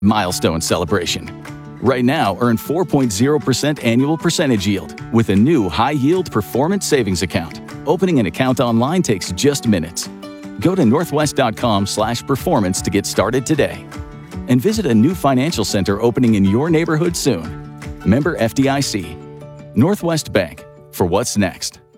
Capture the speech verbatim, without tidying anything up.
milestone celebration. Right now, earn four point zero percent annual percentage yield with a new high-yield performance savings account. Opening an account online takes just minutes. Go to northwest.com slash performance to get started today. And visit a new financial center opening in your neighborhood soon. Member F D I C. Northwest Bank. For what's next.